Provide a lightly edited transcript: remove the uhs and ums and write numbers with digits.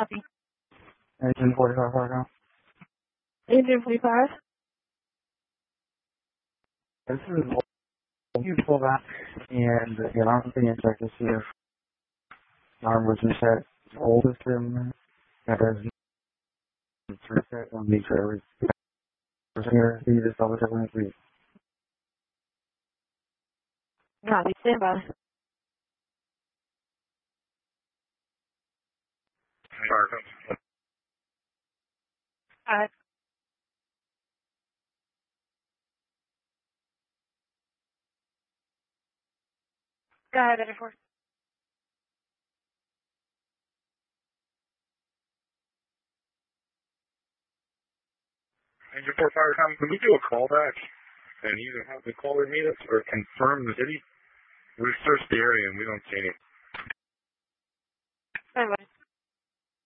copy. Engine 45 Fargo. Engine 45. This is you pull that, and the alarm being checked to see if alarm was reset. Oldest in that has reset on the trailers. Here, you just double check when it's reached. Copy. Stand by. Alright. Go ahead, Engine 4. Engine 4 Fire Time, can we do a callback and either have the caller meet us or confirm the city? We've searched the area and we don't see any.